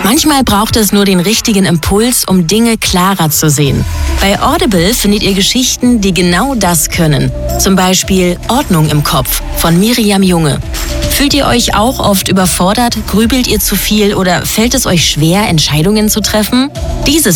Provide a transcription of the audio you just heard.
Manchmal braucht es nur den richtigen Impuls, um Dinge klarer zu sehen. Bei Audible findet ihr Geschichten, die genau das können. Zum Beispiel Ordnung im Kopf von Miriam Junge. Fühlt ihr euch auch oft überfordert? Grübelt ihr zu viel oder fällt es euch schwer, Entscheidungen zu treffen? Dieses